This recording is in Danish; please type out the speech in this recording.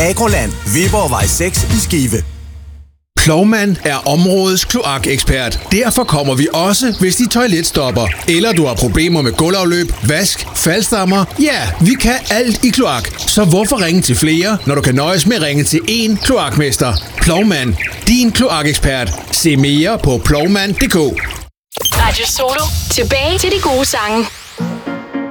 Agroland, Viborgvej 6 i Skive. Plovmand er områdets kloakekspert. Derfor kommer vi også, hvis dit toilet stopper. Eller du har problemer med gulvafløb, vask, faldstammer. Ja, vi kan alt i kloak. Så hvorfor ringe til flere, når du kan nøjes med at ringe til én kloakmester? Plovmand, din kloakekspert. Se mere på plovmand.dk. Radio Solo. Tilbage til de gode sange.